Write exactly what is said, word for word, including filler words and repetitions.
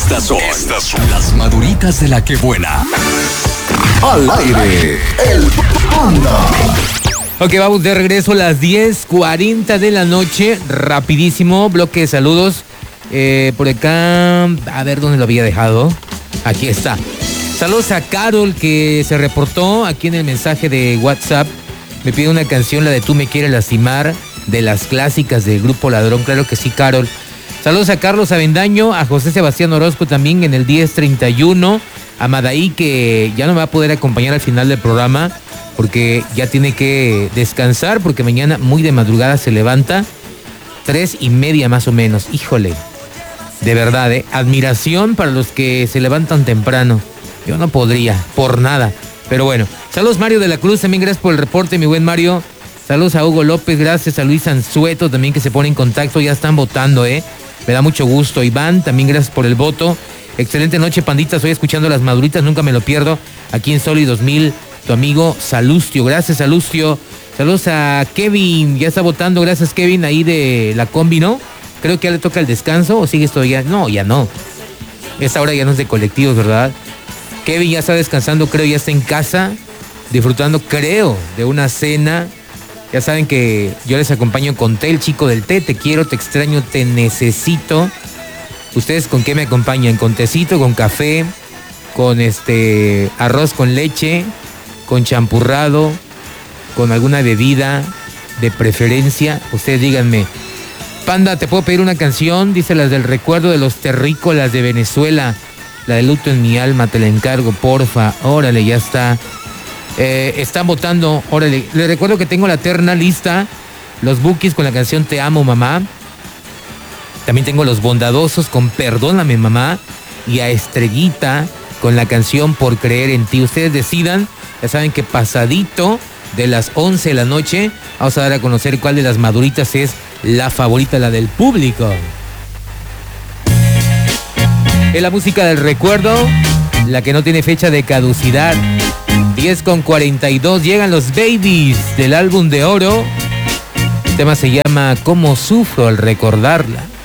Estas son, Estas son las maduritas de la que buena. Al aire, el Panda. Ok, vamos de regreso a las diez cuarenta de la noche. Rapidísimo, bloque de saludos. Eh, por acá, a ver dónde lo había dejado. Aquí está. Saludos a Carol, que se reportó aquí en el mensaje de WhatsApp. Me pide una canción, la de Tú me quieres lastimar, de las clásicas del Grupo Ladrón. Claro que sí, Carol. Saludos a Carlos Avendaño, a José Sebastián Orozco también en el diez treinta y uno. A Madaí, que ya no me va a poder acompañar al final del programa porque ya tiene que descansar, porque mañana muy de madrugada se levanta, tres y media más o menos. Híjole, de verdad, ¿eh? Admiración para los que se levantan temprano. Yo no podría, por nada. Pero bueno, saludos Mario de la Cruz, también gracias por el reporte, mi buen Mario. Saludos a Hugo López, gracias a Luis Anzueto también, que se pone en contacto, ya están votando, ¿eh? Me da mucho gusto. Iván, también gracias por el voto. Excelente noche, pandita, estoy escuchando las maduritas, nunca me lo pierdo. Aquí en Soli dos mil, tu amigo Salustio, gracias Salustio. Saludos a Kevin, ya está votando, gracias Kevin, ahí de la combi, ¿no? Creo que ya le toca el descanso, ¿o sigues todavía? No, ya no. Esta hora ya no es de colectivos, ¿verdad? Kevin ya está descansando, creo, ya está en casa, disfrutando, creo, de una cena. Ya saben que yo les acompaño con té, el chico del té. Te quiero, te extraño, te necesito. ¿Ustedes con qué me acompañan? ¿Con tecito, con café, con este arroz con leche, con champurrado, con alguna bebida de preferencia? Ustedes díganme. Panda, ¿te puedo pedir una canción? Dice las del recuerdo de los terrícolas de Venezuela. La de Luto en mi alma, te la encargo, porfa. Órale, ya está. Eh, están votando, órale. Les recuerdo que tengo la terna lista. Los Bukis con la canción Te amo, mamá. También tengo Los Bondadosos con Perdóname, mamá. Y a Estrellita con la canción Por creer en ti. Ustedes decidan. Ya saben que pasadito de las once de la noche vamos a dar a conocer cuál de las maduritas es la favorita, la del público. Es la música del recuerdo, la que no tiene fecha de caducidad. diez con cuarenta y dos, llegan los Babies del álbum de oro. El tema se llama Cómo sufro al recordarla.